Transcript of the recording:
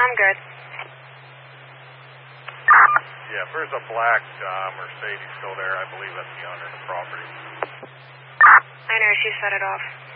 I'm good. Yeah, if there's a black Mercedes still there, I believe that's the owner of the property. I know, she set it off.